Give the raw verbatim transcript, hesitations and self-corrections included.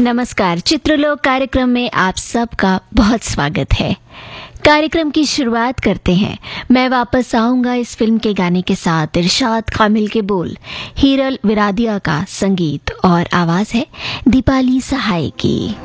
नमस्कार, चित्रलोक कार्यक्रम में आप सबका बहुत स्वागत है। कार्यक्रम की शुरुआत करते हैं। मैं वापस आऊंगा इस फिल्म के गाने के साथ। इरशाद कामिल के बोल, हीरल विरादिया का संगीत और आवाज है दीपाली सहाय की।